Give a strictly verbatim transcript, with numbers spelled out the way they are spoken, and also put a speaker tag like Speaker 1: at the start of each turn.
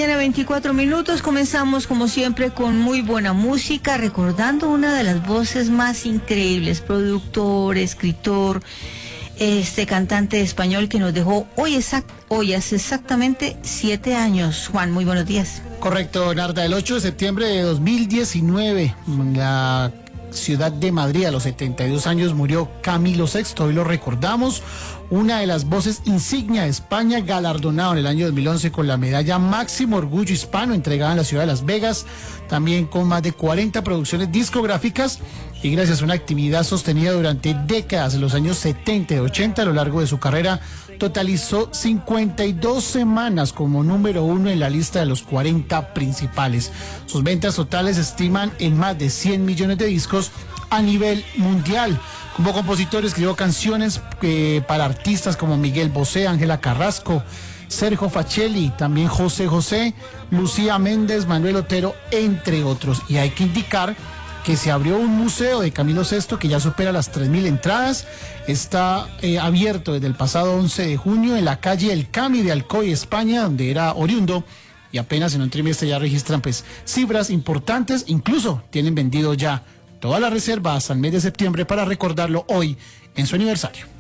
Speaker 1: mañana, veinticuatro minutos. Comenzamos como siempre con muy buena música, recordando una de las voces más increíbles, productor, escritor, este cantante español que nos dejó hoy, exact, hoy hace exactamente siete años. Juan, muy buenos días.
Speaker 2: Correcto, Narda, el ocho de septiembre de dos mil diecinueve, en la ciudad de Madrid, a los setenta y dos años, murió Camilo sexto. Hoy lo recordamos, una de las voces insignia de España, galardonado en el año dos mil once con la medalla Máximo Orgullo Hispano, entregada en la ciudad de Las Vegas, también con más de cuarenta producciones discográficas y gracias a una actividad sostenida durante décadas, en los años setenta y ochenta, a lo largo de su carrera, totalizó cincuenta y dos semanas como número uno en la lista de los cuarenta principales. Sus ventas totales se estiman en más de cien millones de discos a nivel mundial. Como compositor escribió canciones eh, para artistas como Miguel Bosé, Ángela Carrasco, Sergio Facelli, también José José, Lucía Méndez, Manuel Otero, entre otros. Y hay que indicar que se abrió un museo de Camilo sexto que ya supera las tres mil entradas. Está eh, abierto desde el pasado once de junio en la calle El Cami de Alcoy, España, donde era oriundo, y apenas en un trimestre ya registran pues cifras importantes. Incluso tienen vendido ya toda la reserva hasta el mes de septiembre para recordarlo hoy en su aniversario.